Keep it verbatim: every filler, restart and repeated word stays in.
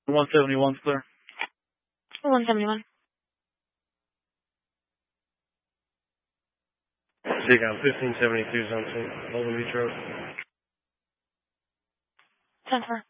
one seventy-one's clear. one seventy-one. Take out fifteen seventy-two's on scene. Golden Beach Road. ten four.